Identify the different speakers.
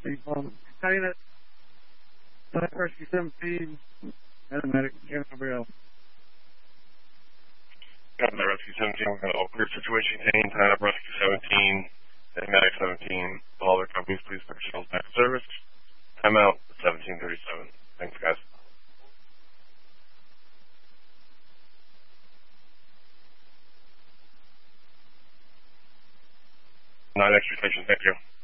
Speaker 1: How do you know? Rescue 17 and a medic, Gabriel.
Speaker 2: Got that Rescue 17. We're going to all clear situation contained. Sign up Rescue 17 and Medic 17. All other companies, please put yourselves back to service. Time out at 17:37. Thanks, guys. 9 extra stations. Thank you.